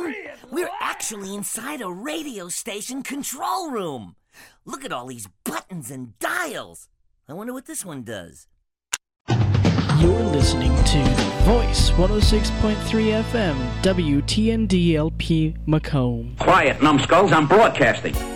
man? We're actually inside a radio station control room. Look at all these buttons and dials. I wonder what this one does. You're listening to Voice 106.3 FM, WTNDLP Macomb. Quiet, numbskulls, I'm broadcasting.